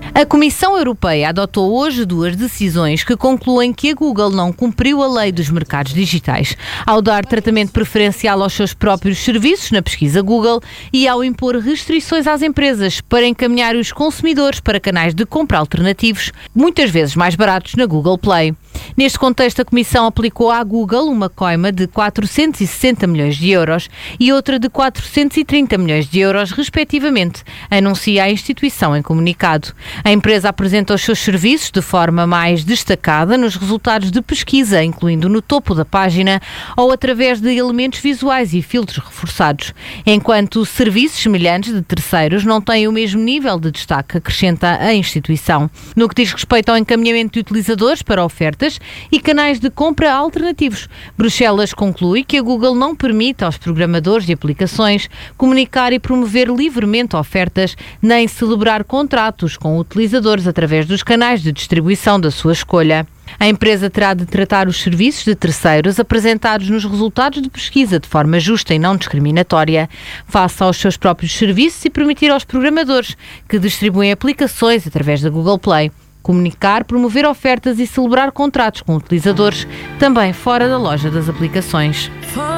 A Comissão Europeia adotou hoje 2 decisões que concluem que a Google não cumpriu a lei dos mercados digitais, ao dar tratamento preferencial aos seus próprios serviços na pesquisa Google e ao impor restrições às empresas para encaminhar os consumidores para canais de compra alternativos, muitas vezes mais baratos na Google Play. Neste contexto, a Comissão aplicou à Google uma coima de 460 milhões de euros e outra de 430 milhões de euros, respectivamente, anuncia a instituição em comunicado. A empresa apresenta os seus serviços de forma mais destacada nos resultados de pesquisa, incluindo no topo da página ou através de elementos visuais e filtros reforçados, enquanto serviços semelhantes de terceiros não têm o mesmo nível de destaque, acrescenta a instituição. No que diz respeito ao encaminhamento de utilizadores para ofertas e canais de compra alternativos, Bruxelas conclui que a Google não permite aos programadores de aplicações comunicar e promover livremente ofertas, nem celebrar contratos com utilizadores através dos canais de distribuição da sua escolha. A empresa terá de tratar os serviços de terceiros apresentados nos resultados de pesquisa de forma justa e não discriminatória, face aos seus próprios serviços e permitir aos programadores que distribuem aplicações através da Google Play comunicar, promover ofertas e celebrar contratos com utilizadores, também fora da loja das aplicações.